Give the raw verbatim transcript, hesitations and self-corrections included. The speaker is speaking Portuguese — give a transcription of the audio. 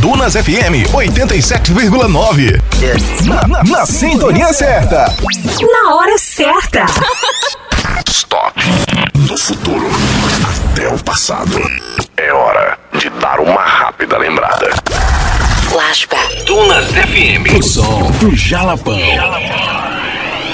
Dunas F M oitenta e sete vírgula nove. Na, na, na sintonia certa. Na hora certa. Stop. Do futuro até o passado. É hora de dar uma rápida lembrada. Flashback. Dunas F M. O som do Jalapão.